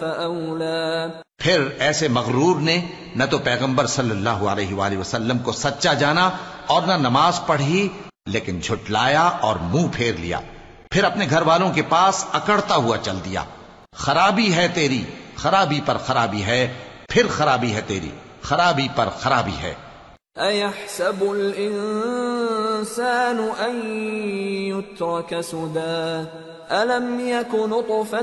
फिर ऐसे मगरूर ने न तो पैगंबर सल्लल्लाहु अलैहि वसल्लम को सच्चा जाना और न नमाज पढ़ी, लेकिन झुटलाया और मुंह फेर लिया। फिर अपने घर वालों के पास अकड़ता हुआ चल दिया। खराबी है तेरी, खराबी पर खराबी है, फिर खराबी है तेरी, खराबी पर खराबी है। अयहसबुल इंसानु अन युत्रक सुदा अलम यकुन